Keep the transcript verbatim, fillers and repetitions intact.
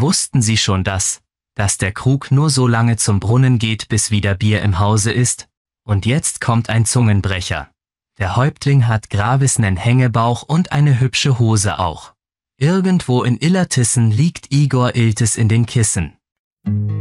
Wussten Sie schon das, dass der Krug nur so lange zum Brunnen geht, bis wieder Bier im Hause ist? Und jetzt kommt ein Zungenbrecher. Der Häuptling hat Gravis nen Hängebauch und eine hübsche Hose auch. Irgendwo in Illertissen liegt Igor Iltis in den Kissen.